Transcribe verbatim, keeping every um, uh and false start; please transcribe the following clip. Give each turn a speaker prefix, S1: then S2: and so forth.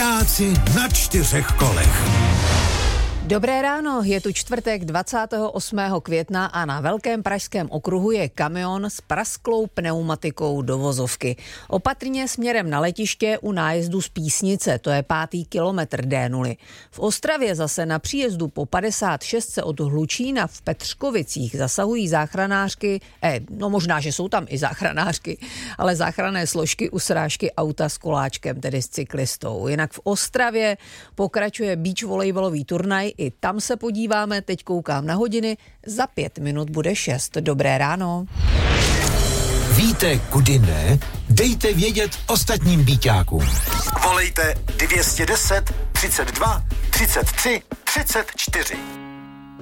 S1: Byťáci na čtyřech kolech.
S2: Dobré ráno, je tu čtvrtek dvacátého osmého května a na Velkém pražském okruhu je kamion s prasklou pneumatikou do vozovky. Opatrně směrem na letiště u nájezdu z Písnice, to je pátý kilometr D nula. V Ostravě zase na příjezdu po padesát šest od Hlučína v Petřkovicích zasahují záchranářky, eh, no možná, že jsou tam i záchranářky, ale záchranné složky u srážky auta s koláčkem, tedy s cyklistou. Jinak v Ostravě pokračuje beach volejbalový turnaj. I tam se podíváme, teď koukám na hodiny, za pět minut bude šest. Dobré ráno.
S1: Víte, kudy ne? Dejte vědět ostatním byťákům.
S3: Volejte dvě stě deset, třicet dva, třicet tři, třicet čtyři.